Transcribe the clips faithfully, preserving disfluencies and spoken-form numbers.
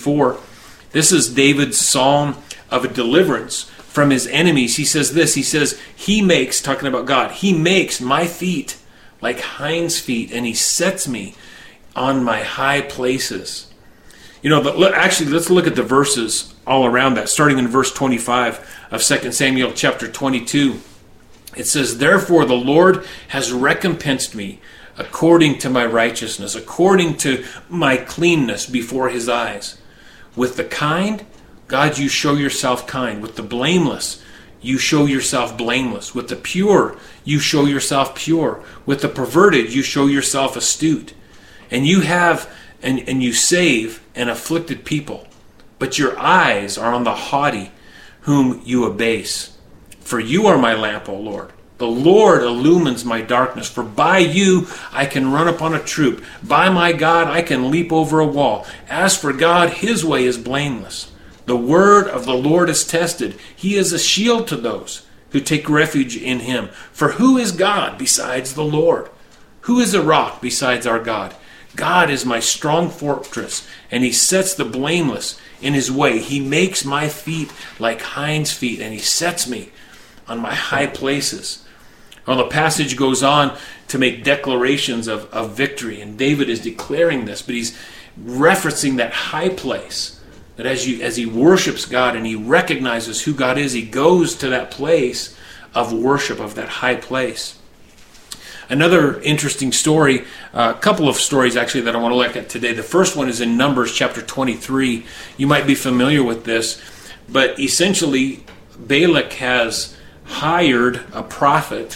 four. This is David's psalm of a deliverance from his enemies. He says this, he says, he makes, talking about God, he makes my feet like hinds' feet, and he sets me on my high places. You know, but actually, let's look at the verses all around that, starting in verse twenty-five of Second Samuel chapter twenty-two. It says, therefore the Lord has recompensed me according to my righteousness, according to my cleanness before his eyes. With the kind, God, you show yourself kind. With the blameless, you show yourself blameless. With the pure, you show yourself pure. With the perverted, you show yourself astute. And you have, and, and you save an afflicted people. But your eyes are on the haughty, whom you abase. For you are my lamp, O Lord. The Lord illumines my darkness. For by you I can run upon a troop. By my God I can leap over a wall. As for God, his way is blameless. The word of the Lord is tested. He is a shield to those who take refuge in him. For who is God besides the Lord? Who is a rock besides our God? God is my strong fortress, and he sets the blameless in his way. He makes my feet like hinds' feet, and he sets me on my high places. Well, the passage goes on to make declarations of, of victory, and David is declaring this, but he's referencing that high place, that as you as he worships God and he recognizes who God is, he goes to that place of worship, of that high place. Another interesting story, a couple of stories actually that I want to look at today. The first one is in Numbers chapter twenty-three. You might be familiar with this, but essentially Balak has hired a prophet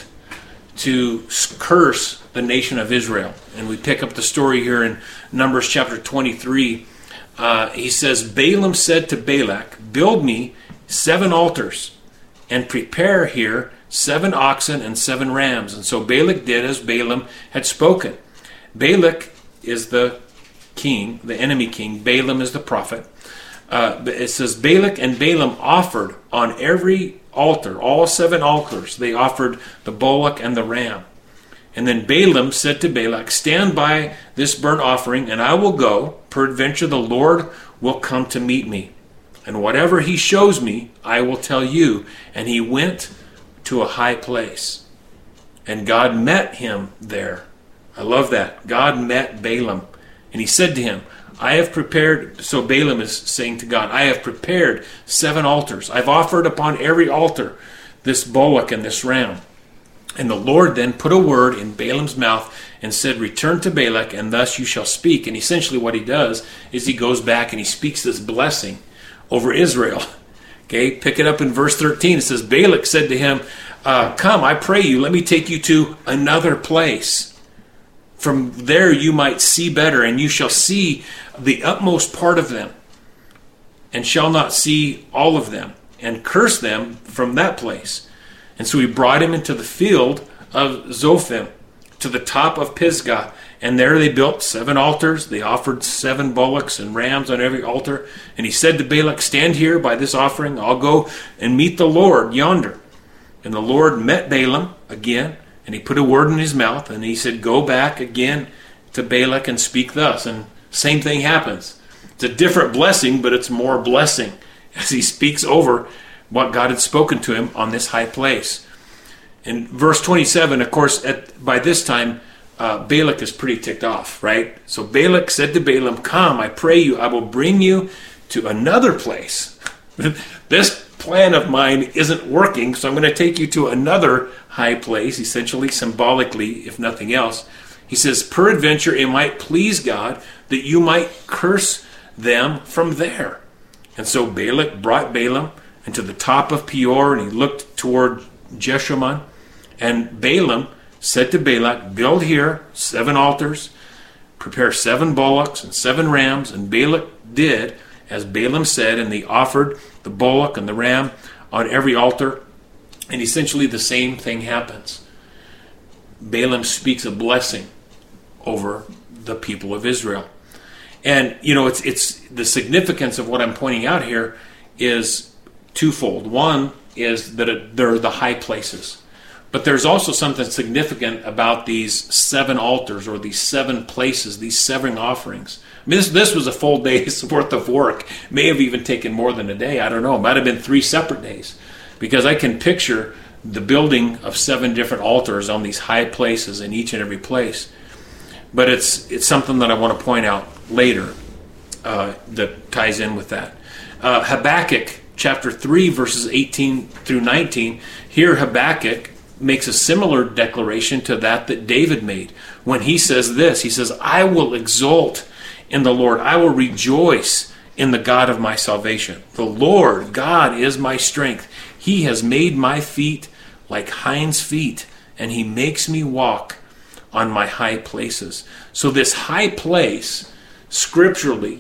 to curse the nation of Israel. And we pick up the story here in Numbers chapter twenty-three. Uh, he says, Balaam said to Balak, build me seven altars and prepare here seven oxen and seven rams. And so Balak did as Balaam had spoken. Balak is the king, the enemy king. Balaam is the prophet. Uh, it says, Balak and Balaam offered on every altar, all seven altars, they offered the bullock and the ram. And then Balaam said to Balak, stand by this burnt offering, and I will go. Peradventure the Lord will come to meet me. And whatever he shows me, I will tell you. And he went to a high place. And God met him there. I love that. God met Balaam. And he said to him, I have prepared, so Balaam is saying to God, I have prepared seven altars. I've offered upon every altar this bullock and this ram. And the Lord then put a word in Balaam's mouth and said, return to Balak, and thus you shall speak. And essentially what he does is he goes back and he speaks this blessing over Israel. Okay, pick it up in verse thirteen. It says, Balak said to him, uh, come, I pray you, let me take you to another place. From there you might see better, and you shall see the utmost part of them, and shall not see all of them, and curse them from that place. And so he brought him into the field of Zophim, to the top of Pisgah, and there they built seven altars. They offered seven bullocks and rams on every altar. And he said to Balak, stand here by this offering. I'll go and meet the Lord yonder. And the Lord met Balaam again, and he put a word in his mouth, and he said, go back again to Balak and speak thus. And same thing happens. It's a different blessing, but it's more blessing as he speaks over what God had spoken to him on this high place. In verse twenty-seven, of course, at, by this time, uh, Balak is pretty ticked off, right? So Balak said to Balaam, come, I pray you, I will bring you to another place. This plan of mine isn't working, so I'm going to take you to another high place, essentially, symbolically, if nothing else. He says, peradventure it might please God that you might curse them from there. And so Balak brought Balaam into the top of Peor, and he looked toward Jeshimon. And Balaam said to Balak, build here seven altars, prepare seven bullocks and seven rams. And Balak did as Balaam said, and they offered the bullock and the ram on every altar. And essentially the same thing happens. Balaam speaks a blessing over the people of Israel. And, you know, it's it's the significance of what I'm pointing out here is twofold. One is that it, they're the high places. But there's also something significant about these seven altars or these seven places, these seven offerings I mean, this, this was a full day's worth of work. May have even taken more than a day. I don't know. It might have been three separate days. Because I can picture the building of seven different altars on these high places in each and every place. But it's it's something that I want to point out later uh, that ties in with that. Uh, Habakkuk chapter three, verses eighteen through nineteen. Here Habakkuk makes a similar declaration to that that David made when he says this. He says, I will exult in the Lord. I will rejoice in the God of my salvation. The Lord God is my strength. He has made my feet like hinds' feet, and he makes me walk on my high places. So this high place, scripturally,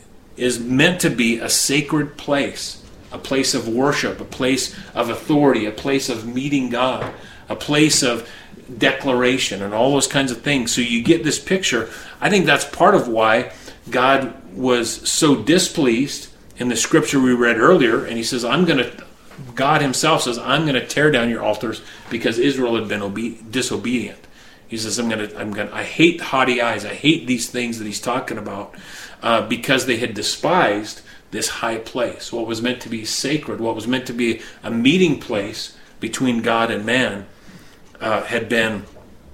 is meant to be a sacred place, a place of worship, a place of authority, a place of meeting God, a place of declaration, and all those kinds of things. So you get this picture. I think that's part of why God was so displeased in the scripture we read earlier, and he says, I'm going to, God himself says, I'm going to tear down your altars because Israel had been obe- disobedient. He says, I'm going to, I'm going to, I hate haughty eyes. I hate these things that he's talking about uh, because they had despised this high place. What was meant to be sacred, what was meant to be a meeting place between God and man uh, had been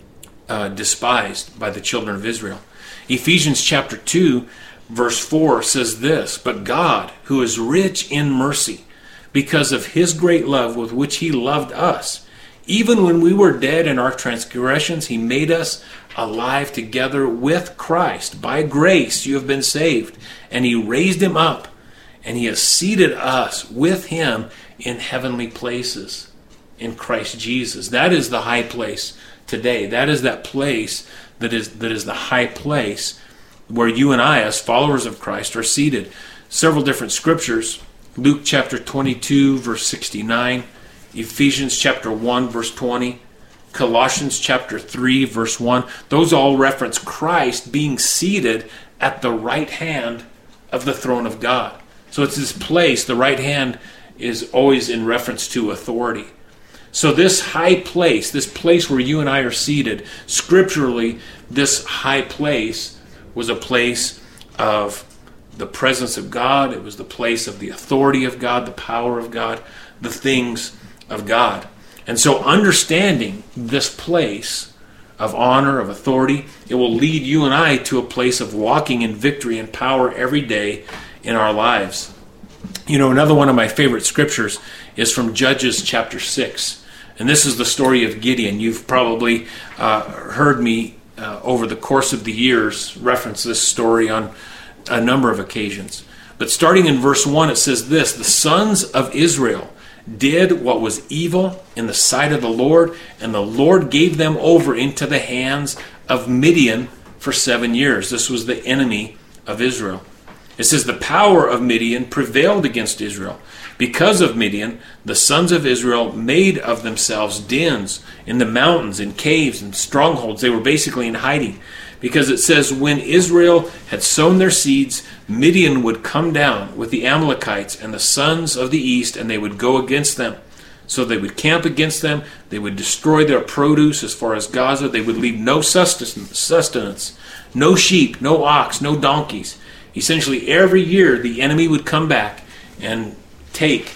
uh, despised by the children of Israel. Ephesians chapter two, verse four says this, but God, who is rich in mercy, because of his great love with which he loved us, even when we were dead in our transgressions, he made us alive together with Christ. By grace you have been saved. And he raised him up, and he has seated us with him in heavenly places in Christ Jesus. That is the high place today. That is that place that is that is the high place where you and I, as followers of Christ, are seated. Several different scriptures. Luke chapter twenty-two, verse sixty-nine. Ephesians chapter one, verse twenty. Colossians chapter three, verse one. Those all reference Christ being seated at the right hand of the throne of God. So it's this place, the right hand is always in reference to authority. So this high place, this place where you and I are seated, scripturally, this high place was a place of the presence of God. It was the place of the authority of God, the power of God, the things of God. And so understanding this place of honor, of authority, it will lead you and I to a place of walking in victory and power every day in our lives. You know, another one of my favorite scriptures is from Judges chapter six. And this is the story of Gideon. You've probably uh, heard me uh, over the course of the years reference this story on a number of occasions. But starting in verse one, it says this, the sons of Israel did what was evil in the sight of the Lord, and the Lord gave them over into the hands of Midian for seven years. This was the enemy of Israel. It says the power of Midian prevailed against Israel. Because of Midian, the sons of Israel made of themselves dens in the mountains, in caves, and strongholds. They were basically in hiding. Because it says, when Israel had sown their seeds, Midian would come down with the Amalekites and the sons of the east, and they would go against them. So they would camp against them. They would destroy their produce as far as Gaza. They would leave no sustenance, no sheep, no ox, no donkeys. Essentially, every year the enemy would come back and take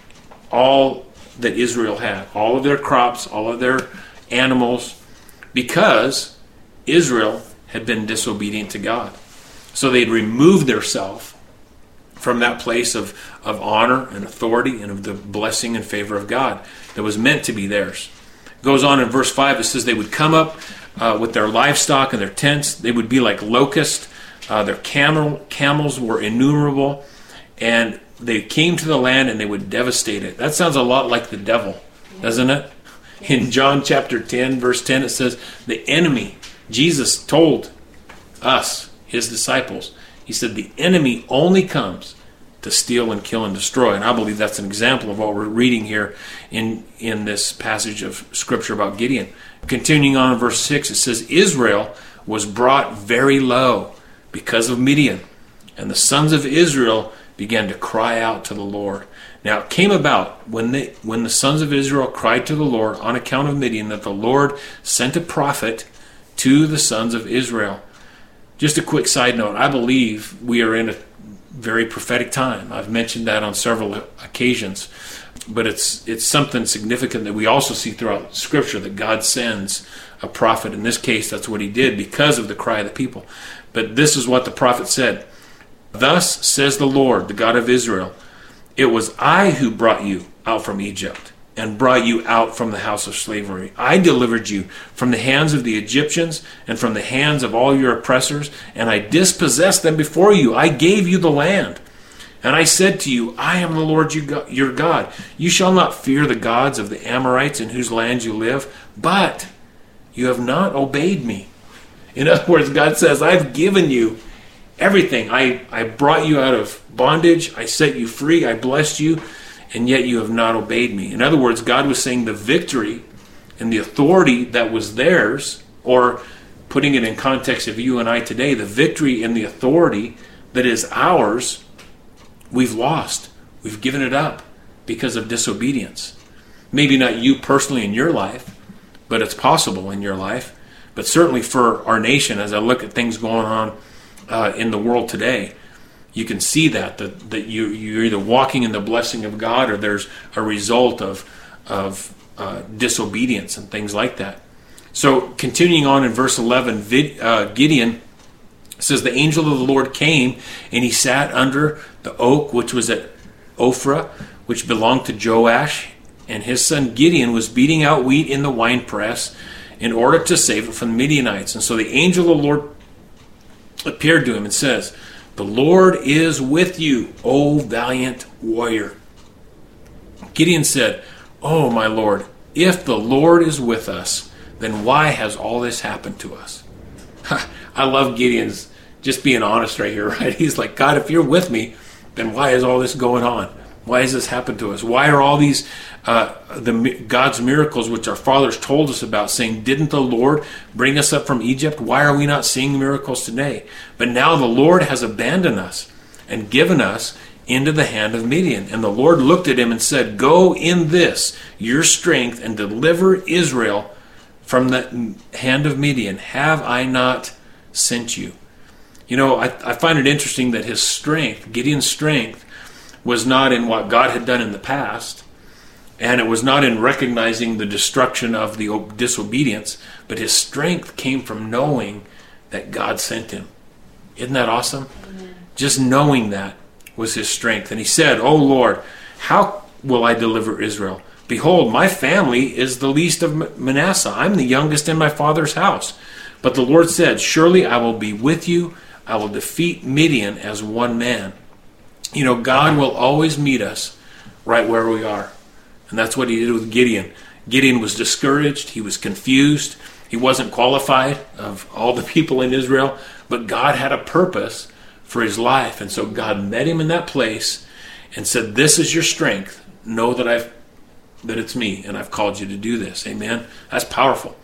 all that Israel had, all of their crops, all of their animals, because Israel had been disobedient to God. So they'd removed themselves from that place of, of honor and authority and of the blessing and favor of God that was meant to be theirs. It goes on in verse five, it says they would come up uh, with their livestock and their tents. They would be like locusts. Uh, their camel camels were innumerable. And they came to the land and they would devastate it. That sounds a lot like the devil, doesn't it? In John chapter ten, verse ten, it says, the enemy, Jesus told us, his disciples, he said, the enemy only comes to steal and kill and destroy. And I believe that's an example of what we're reading here in, in this passage of Scripture about Gideon. Continuing on in verse six, it says, Israel was brought very low because of Midian, and the sons of Israel began to cry out to the Lord. Now it came about when they, when the sons of Israel cried to the Lord on account of Midian, that the Lord sent a prophet to the sons of Israel. Just a quick side note. I believe we are in a very prophetic time. I've mentioned that on several occasions. But it's it's something significant that we also see throughout Scripture, that God sends a prophet. In this case, that's what he did because of the cry of the people. But this is what the prophet said. Thus says the Lord, the God of Israel, it was I who brought you out from Egypt and brought you out from the house of slavery. I delivered you from the hands of the Egyptians and from the hands of all your oppressors, and I dispossessed them before you. I gave you the land. And I said to you, I am the Lord your God. You shall not fear the gods of the Amorites in whose land you live, but you have not obeyed me. In other words, God says, I've given you everything. I, I brought you out of bondage. I set you free. I blessed you. And yet you have not obeyed me. In other words, God was saying the victory and the authority that was theirs, or putting it in context of you and I today, the victory and the authority that is ours, we've lost. We've given it up because of disobedience. Maybe not you personally in your life, but it's possible in your life. But certainly for our nation, as I look at things going on uh, in the world today, you can see that, that, that you, you're either walking in the blessing of God, or there's a result of, of uh, disobedience and things like that. So continuing on in verse eleven, Vid, uh, Gideon says, the angel of the Lord came, and he sat under the oak which was at Ophrah, which belonged to Joash, and his son Gideon was beating out wheat in the winepress in order to save it from the Midianites. And so the angel of the Lord appeared to him and says, the Lord is with you, O valiant warrior. Gideon said, oh, my Lord, if the Lord is with us, then why has all this happened to us? I love Gideon's just being honest right here, right? He's like, God, if you're with me, then why is all this going on? Why has this happened to us? Why are all these uh, the God's miracles, which our fathers told us about, saying, didn't the Lord bring us up from Egypt? Why are we not seeing miracles today? But now the Lord has abandoned us and given us into the hand of Midian. And the Lord looked at him and said, go in this, your strength, and deliver Israel from the hand of Midian. Have I not sent you? You know, I, I find it interesting that his strength, Gideon's strength, was not in what God had done in the past, and it was not in recognizing the destruction of the disobedience, but his strength came from knowing that God sent him. Isn't that awesome? Amen. Just knowing that was his strength. And he said, oh Lord, how will I deliver Israel? Behold, my family is the least of Manasseh. I'm the youngest in my father's house. But the Lord said, surely I will be with you. I will defeat Midian as one man. You know, God will always meet us right where we are. And that's what he did with Gideon. Gideon was discouraged. He was confused. He wasn't qualified of all the people in Israel. But God had a purpose for his life. And so God met him in that place and said, this is your strength. Know that I've that it's me, and I've called you to do this. Amen? That's powerful.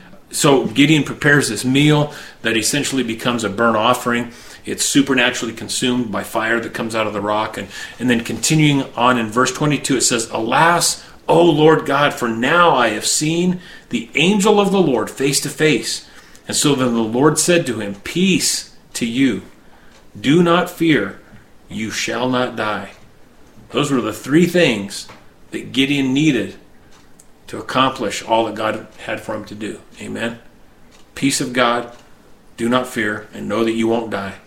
So Gideon prepares this meal that essentially becomes a burnt offering. It's supernaturally consumed by fire that comes out of the rock. And, and then continuing on in verse twenty-two, it says, alas, O Lord God, for now I have seen the angel of the Lord face to face. And so then the Lord said to him, peace to you. Do not fear. You shall not die. Those were the three things that Gideon needed to accomplish all that God had for him to do. Amen? Peace of God, do not fear, and know that you won't die.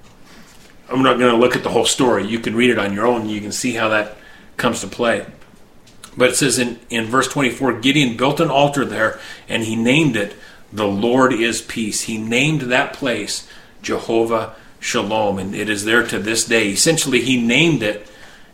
I'm not going to look at the whole story. You can read it on your own, and you can see how that comes to play. But it says in, in verse twenty-four, Gideon built an altar there, and he named it, the Lord is peace. He named that place Jehovah Shalom, and it is there to this day. Essentially, he named it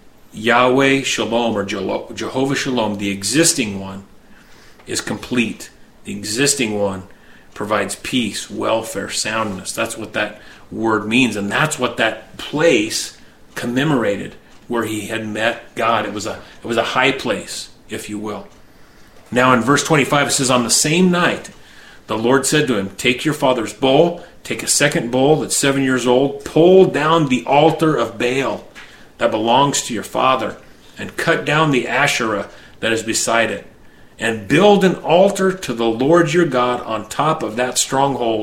Yahweh Shalom, or Jehovah Shalom. The existing one is complete. The existing one provides peace, welfare, soundness. That's what that word means, and that's what that place commemorated, where he had met God. It was a it was a high place, if you will. Now in verse twenty-five, it says, on the same night, the Lord said to him, take your father's bull, take a second bull that's seven years old, pull down the altar of Baal that belongs to your father, and cut down the Asherah that is beside it, and build an altar to the Lord your God on top of that stronghold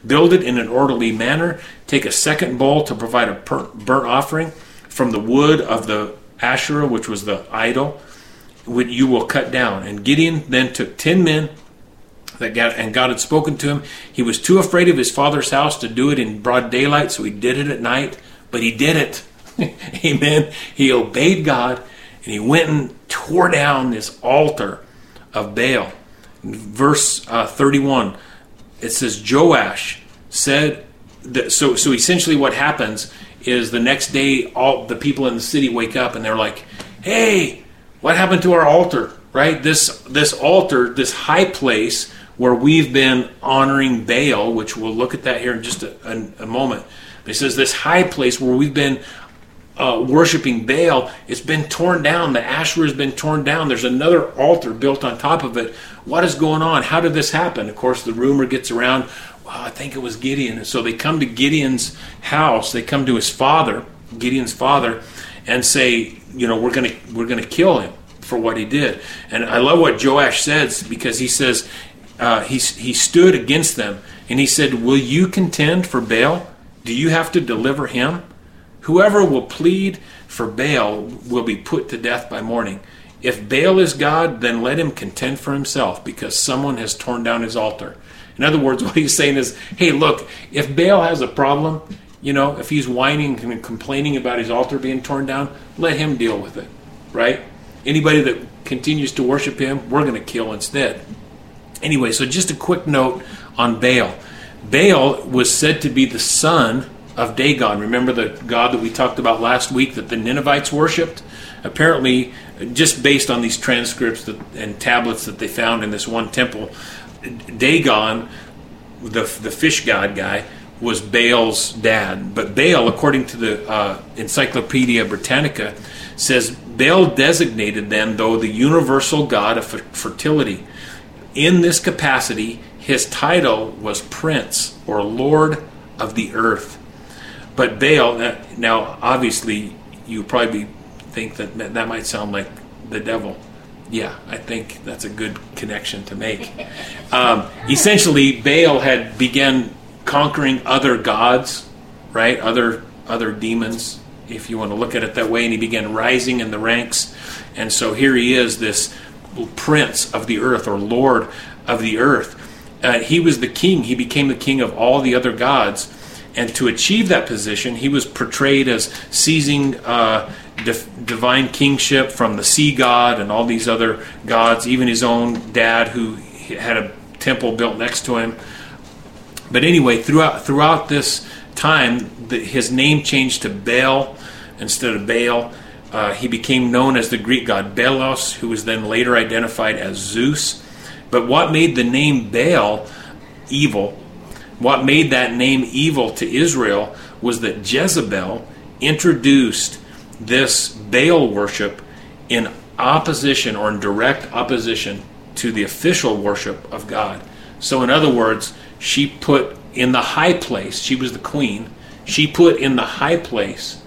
Build it in an orderly manner. Take a second bowl to provide a burnt offering from the wood of the Asherah, which was the idol, which you will cut down. And Gideon then took ten men, that God, and God had spoken to him. He was too afraid of his father's house to do it in broad daylight, so he did it at night. But he did it. Amen. He obeyed God, and he went and tore down this altar of Baal. In verse uh, thirty-one, it says, Joash said, that, so, so essentially what happens is the next day, all the people in the city wake up, and they're like, hey, what happened to our altar? Right? This, this altar, this high place where we've been honoring Baal, which we'll look at that here in just a, a, a moment. It says this high place where we've been uh, worshiping Baal, it's been torn down. The Asherah has been torn down. There's another altar built on top of it. What is going on? How did this happen? Of course, the rumor gets around, well, I think it was Gideon. And so they come to Gideon's house. They come to his father, Gideon's father, and say, you know, we're going to we're going to kill him for what he did. And I love what Joash says, because he says, uh, he, he stood against them, and he said, will you contend for Baal? Do you have to deliver him? Whoever will plead for Baal will be put to death by morning. If Baal is God, then let him contend for himself, because someone has torn down his altar. In other words, what he's saying is, hey, look, if Baal has a problem, you know, if he's whining and complaining about his altar being torn down, let him deal with it, right? Anybody that continues to worship him, we're going to kill instead. Anyway, so just a quick note on Baal. Baal was said to be the son of Dagon. Remember the god that we talked about last week that the Ninevites worshipped? Apparently, just based on these transcripts that, and tablets that they found in this one temple, Dagon, the, the fish god guy, was Baal's dad. But Baal, according to the uh, Encyclopedia Britannica, says Baal designated then, though, the universal god of fertility. In this capacity, his title was Prince, or Lord of the Earth. But Baal, now obviously you probably think that that might sound like the devil. Yeah, I think that's a good connection to make. Um, essentially, Baal had begun conquering other gods, right? Other other demons, if you want to look at it that way, and he began rising in the ranks. And so here he is, this Prince of the Earth, or Lord of the Earth. Uh, he was the king. He became the king of all the other gods. And to achieve that position, he was portrayed as seizing uh, dif- divine kingship from the sea god and all these other gods, even his own dad, who had a temple built next to him. But anyway, throughout throughout this time, the, his name changed to Baal instead of Baal. Uh, he became known as the Greek god Belos, who was then later identified as Zeus. But what made the name Baal evil, what made that name evil to Israel, was that Jezebel introduced this Baal worship in opposition, or in direct opposition, to the official worship of God. So in other words, she put in the high place, she was the queen, she put in the high place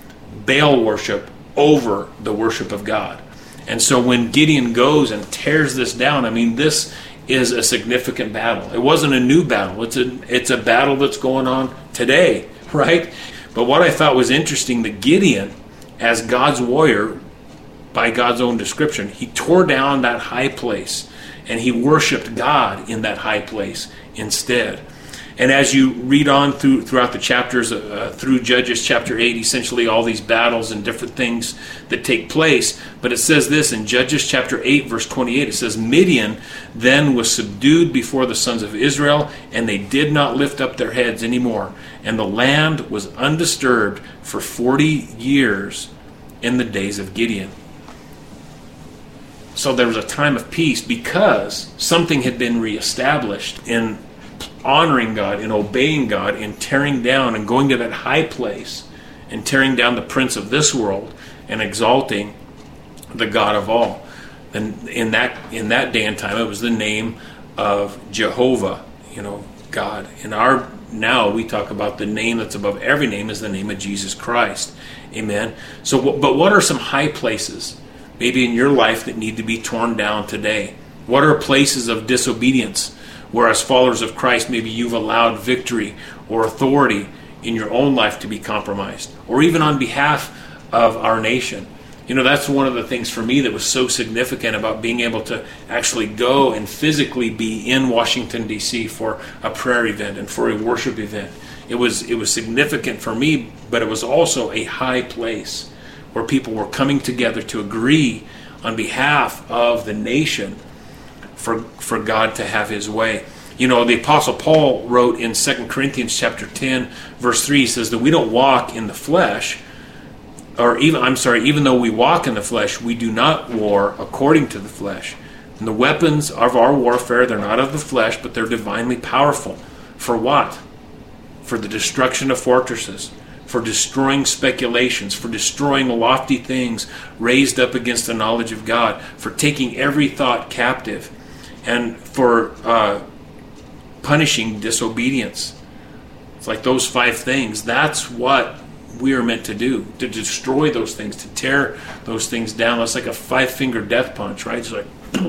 Baal worship over the worship of God. And so when Gideon goes and tears this down, I mean, this is a significant battle. It wasn't a new battle. It's a it's a battle that's going on today, right? But what I thought was interesting, that Gideon, as God's warrior, by God's own description, he tore down that high place and he worshiped God in that high place instead. And as you read on through throughout the chapters, uh, through Judges chapter eight, essentially all these battles and different things that take place. But it says this in Judges chapter eight, verse twenty-eight. It says, Midian then was subdued before the sons of Israel, and they did not lift up their heads anymore. And the land was undisturbed for forty years in the days of Gideon. So there was a time of peace because something had been reestablished in honoring God, in obeying God, in tearing down and going to that high place and tearing down the prince of this world and exalting the God of all. And in that in that day and time, it was the name of Jehovah, you know, God. In our now we talk about the name that's above every name is the name of Jesus Christ. Amen. So, but what are some high places maybe in your life that need to be torn down today? What are places of disobedience? where as followers of Christ, maybe you've allowed victory or authority in your own life to be compromised, or even on behalf of our nation. You know, that's one of the things for me that was so significant about being able to actually go and physically be in Washington, D C for a prayer event and for a worship event. It was it was significant for me, but it was also a high place where people were coming together to agree on behalf of the nation for for God to have his way. You know, the Apostle Paul wrote in Second Corinthians chapter ten, verse three, he says that we don't walk in the flesh, or even, I'm sorry, even though we walk in the flesh, we do not war according to the flesh. And the weapons of our warfare, they're not of the flesh, but they're divinely powerful. For what? For the destruction of fortresses, for destroying speculations, for destroying lofty things raised up against the knowledge of God, for taking every thought captive, and for uh, punishing disobedience. It's like those five things. That's what we are meant to do, to destroy those things, to tear those things down. That's like a five-finger death punch, right? It's like,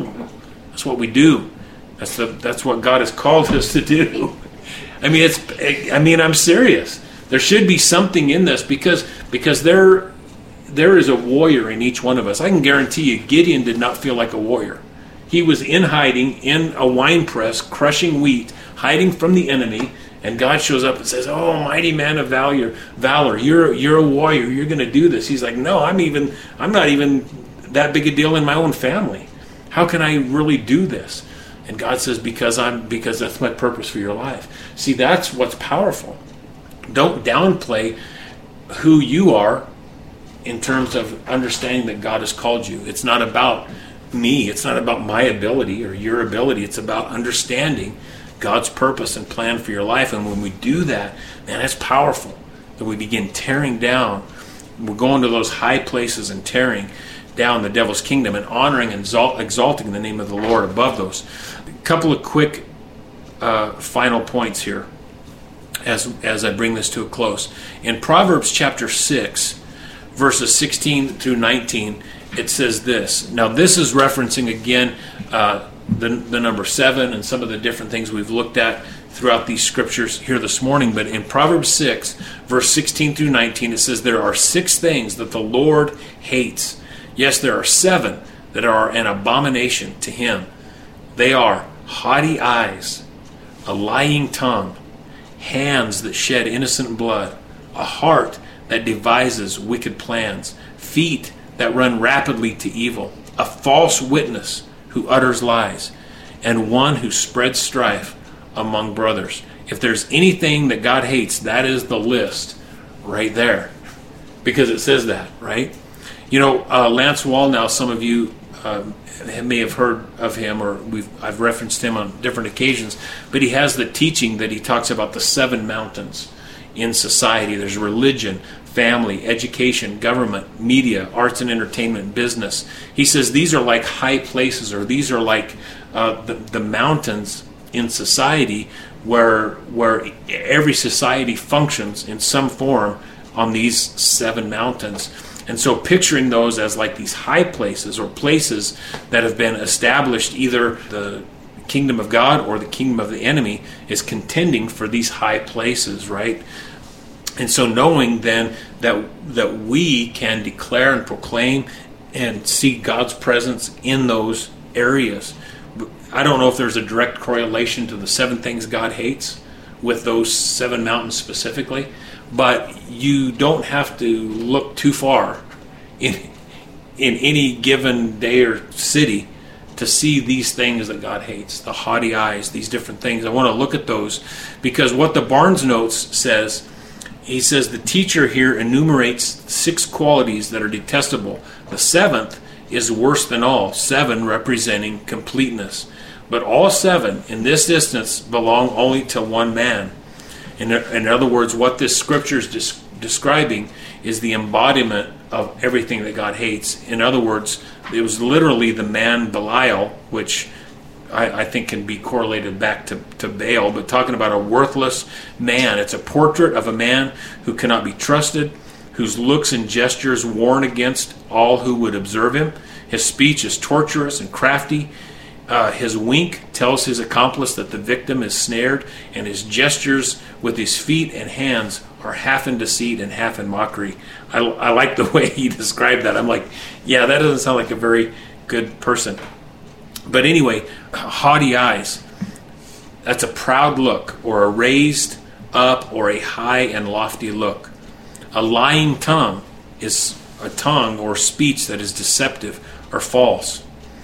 that's what we do. That's the, that's what God has called us to do. I mean, it's. I mean, I'm serious. There should be something in this because because there there is a warrior in each one of us. I can guarantee you, Gideon did not feel like a warrior. He was in hiding in a wine press, crushing wheat, hiding from the enemy. And God shows up and says, "Oh, mighty man of valor, valor, you're you're a warrior. You're going to do this." He's like, "No, I'm even I'm not even that big a deal in my own family. How can I really do this?" And God says, "Because I'm because that's my purpose for your life." See, that's what's powerful. Don't downplay who you are in terms of understanding that God has called you. It's not about me. It's not about my ability or your ability. It's about understanding God's purpose and plan for your life. And when we do that, man, that's powerful. That we begin tearing down. We're going to those high places and tearing down the devil's kingdom and honoring and exalting the name of the Lord above those. A couple of quick uh, final points here as, as I bring this to a close. In Proverbs chapter six, verses sixteen through nineteen, it says this. Now this is referencing again uh, the, the number seven and some of the different things we've looked at throughout these scriptures here this morning. But in Proverbs six, verse sixteen through nineteen, it says, "There are six things that the Lord hates. Yes, there are seven that are an abomination to him. They are haughty eyes, a lying tongue, hands that shed innocent blood, a heart that devises wicked plans, feet that run rapidly to evil, a false witness who utters lies, and one who spreads strife among brothers." If there's anything that God hates, that is the list right there. Because it says that, right? You know, uh, Lance Wallnau, some of you uh, may have heard of him, or we've I've referenced him on different occasions, but he has the teaching that he talks about the seven mountains in society. There's religion, family, education, government, media, arts and entertainment, business. He says these are like high places, or these are like uh, the, the mountains in society where where every society functions in some form on these seven mountains. And so picturing those as like these high places or places that have been established, either the kingdom of God or the kingdom of the enemy is contending for these high places, right? And so knowing then that that we can declare and proclaim and see God's presence in those areas. I don't know if there's a direct correlation to the seven things God hates with those seven mountains specifically, but you don't have to look too far in in any given day or city to see these things that God hates, the haughty eyes, these different things. I want to look at those because what the Barnes Notes says, he says the teacher here enumerates six qualities that are detestable. The seventh is worse than all, seven representing completeness. But all seven in this instance belong only to one man. In, in other words, what this scripture is des- describing is the embodiment of everything that God hates. In other words, it was literally the man Belial, which I, I think can be correlated back to, to Baal, but talking about a worthless man. It's a portrait of a man who cannot be trusted, whose looks and gestures warn against all who would observe him. His speech is torturous and crafty, Uh, his wink tells his accomplice that the victim is snared, and his gestures with his feet and hands are half in deceit and half in mockery. I, I like the way he described that. I'm like, yeah, that doesn't sound like a very good person. But anyway, haughty eyes, that's a proud look, or a raised up or a high and lofty look. A lying tongue is a tongue or speech that is deceptive or false.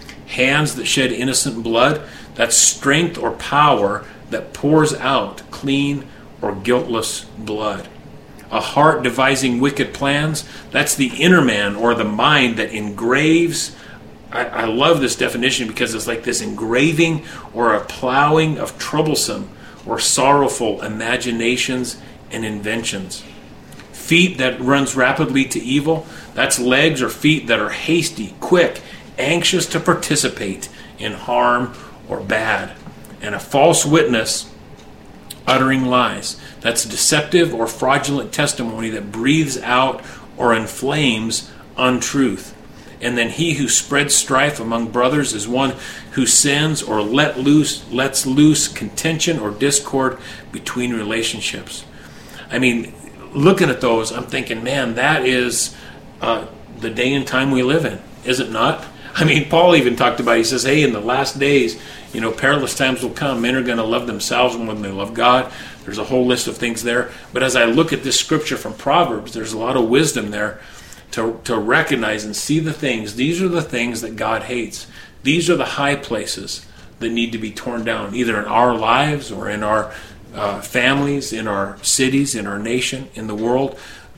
Hands that shed innocent blood, that's strength or power that pours out clean or guiltless blood. A heart devising wicked plans, that's the inner man or the mind that engraves. I, I love this definition because it's like this engraving or a plowing of troublesome or sorrowful imaginations and inventions. Feet that runs rapidly to evil, that's legs or feet that are hasty, quick, anxious to participate in harm or bad. And a false witness uttering lies, that's deceptive or fraudulent testimony that breathes out or inflames untruth. And then he who spreads strife among brothers is one who sends or let loose, lets loose contention or discord between relationships. I mean, looking at those, I'm thinking, man, that is uh, the day and time we live in, is it not? I mean, Paul even talked about it. He says, hey, in the last days, you know, perilous times will come. Men are going to love themselves more than they love God. There's a whole list of things there. But as I look at this scripture from Proverbs, there's a lot of wisdom there to, to recognize and see the things. These are the things that God hates. These are the high places that need to be torn down, either in our lives or in our uh, families, in our cities, in our nation, in the world.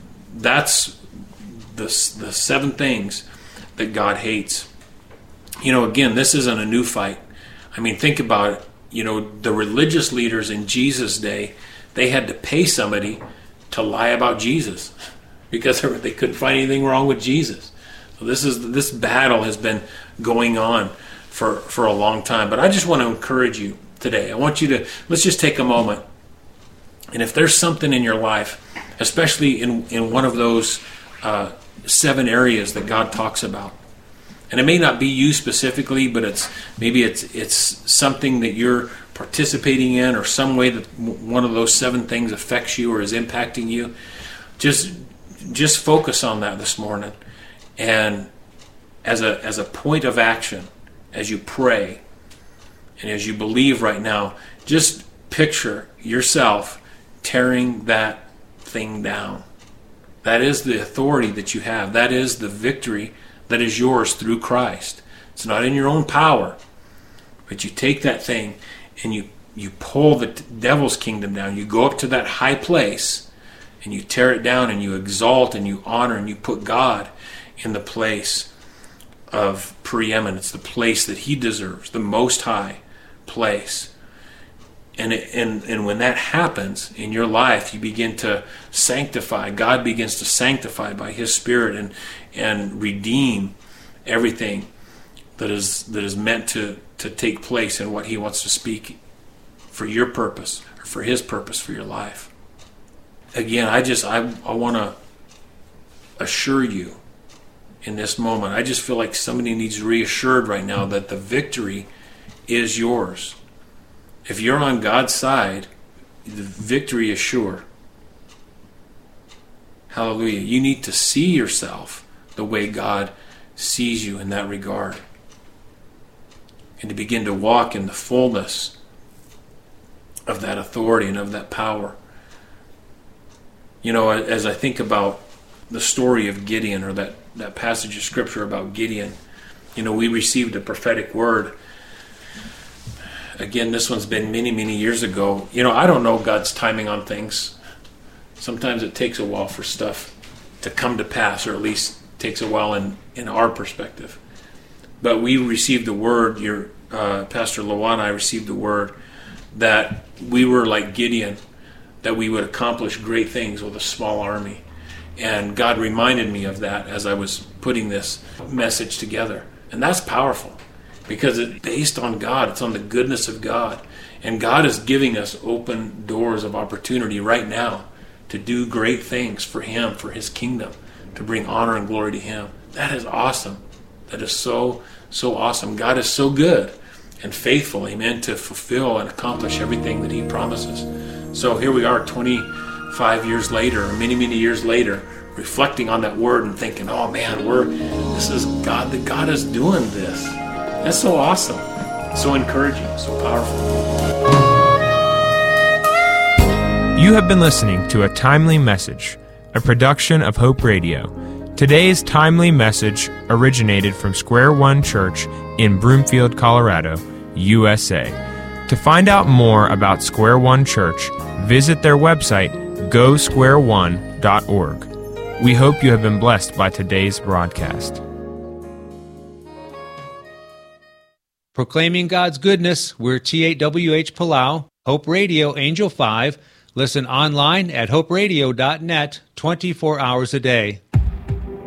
That's the, the seven things that God hates. You know, again, this isn't a new fight. I mean, think about it. You know, the religious leaders in Jesus' day, they had to pay somebody to lie about Jesus because they couldn't find anything wrong with Jesus. So this is this battle has been going on for, for a long time. But I just want to encourage you today. I want you to, let's just take a moment. And if there's something in your life, especially in, in one of those uh, seven areas that God talks about, and it may not be you specifically, but it's maybe it's it's something that you're participating in, or some way that one of those seven things affects you or is impacting you. Just just focus on that this morning, and as a as a point of action, as you pray and as you believe right now, just picture yourself tearing that thing down. That is the authority that you have. That is the victory that is yours through Christ. It's not in your own power, but you take that thing and you you pull the devil's kingdom down. You go up to that high place and you tear it down, and you exalt and you honor and you put God in the place of preeminence, the place that he deserves, the most high place. And, it, and and when that happens in your life, you begin to sanctify. God begins to sanctify by his Spirit and and redeem everything that is that is meant to, to take place in what he wants to speak for your purpose, or for his purpose for your life. Again, I just I, I want to assure you in this moment. I just feel like somebody needs reassured right now that the victory is yours. If you're on God's side, the victory is sure. Hallelujah. You need to see yourself the way God sees you in that regard, and to begin to walk in the fullness of that authority and of that power. You know, as I think about the story of Gideon, or that, that passage of Scripture about Gideon, you know, we received a prophetic word. Again, this one's been many, many years ago. You know, I don't know God's timing on things. Sometimes it takes a while for stuff to come to pass, or at least takes a while in, in our perspective. But we received the word, your uh, Pastor Lawan and I received the word that we were like Gideon, that we would accomplish great things with a small army. And God reminded me of that as I was putting this message together. And that's powerful, because it's based on God. It's on the goodness of God. And God is giving us open doors of opportunity right now to do great things for him, for his kingdom, to bring honor and glory to him. That is awesome. That is so, so awesome. God is so good. and faithful, amen, to fulfill and accomplish everything that he promises. So here we are twenty-five years later, or many, many years later, reflecting on that word and thinking, oh man, we're this is God, that God is doing this. That's so awesome, so encouraging, so powerful. You have been listening to A Timely Message, a production of Hope Radio. Today's timely message originated from Square One Church in Broomfield, Colorado, U S A. To find out more about Square One Church, visit their website, go square one dot org. We hope you have been blessed by today's broadcast. Proclaiming God's goodness, we're T eight W H Palau, Hope Radio Angel five. Listen online at hope radio dot net twenty-four hours a day.